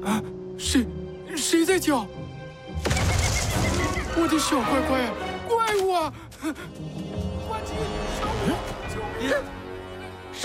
啊，谁在叫？我的小乖乖，怪物啊！